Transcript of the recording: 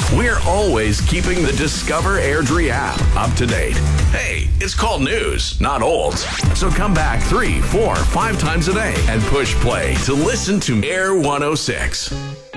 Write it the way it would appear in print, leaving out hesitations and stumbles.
We're always keeping the Discover Airdrie app up to date. Hey, it's called news, not olds. So come back 3, 4, 5 times a day and push play to listen to Air 106.